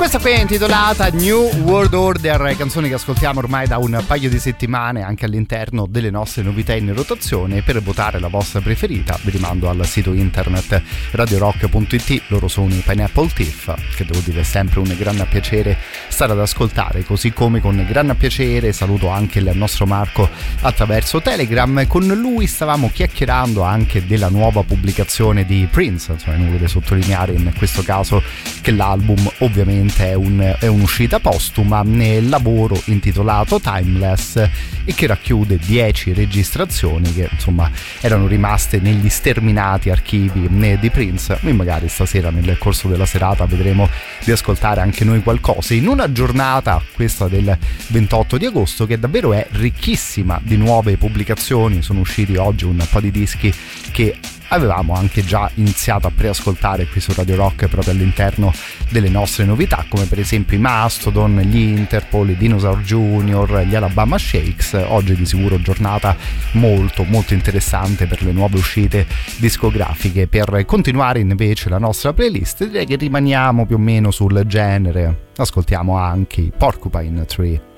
Questa qui è intitolata New World Order, canzone che ascoltiamo ormai da un paio di settimane anche all'interno delle nostre novità in rotazione. Per votare la vostra preferita vi rimando al sito internet radiorock.it. Loro sono i Pineapple Thief, che devo dire è sempre un gran piacere stare ad ascoltare, così come con gran piacere saluto anche il nostro Marco attraverso Telegram. Con lui stavamo chiacchierando anche della nuova pubblicazione di Prince, insomma inutile sottolineare in questo caso che l'album ovviamente è un'uscita postuma nel lavoro intitolato Timeless e che racchiude 10 registrazioni che insomma erano rimaste negli sterminati archivi di Prince, e magari stasera nel corso della serata vedremo di ascoltare anche noi qualcosa in una giornata, questa del 28 di agosto, che davvero è ricchissima di nuove pubblicazioni. Sono usciti oggi un po' di dischi che avevamo anche già iniziato a preascoltare qui su Radio Rock proprio all'interno delle nostre novità, come per esempio i Mastodon, gli Interpol, i Dinosaur Jr., gli Alabama Shakes. Oggi di sicuro giornata molto molto interessante per le nuove uscite discografiche. Per continuare invece la nostra playlist direi che rimaniamo più o meno sul genere, ascoltiamo anche i Porcupine Tree.